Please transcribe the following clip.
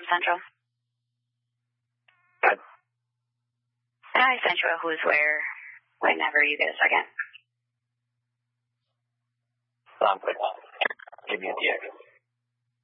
Central. Good. I sent you a who's where whenever you get a second. I'm good. Give me a DX.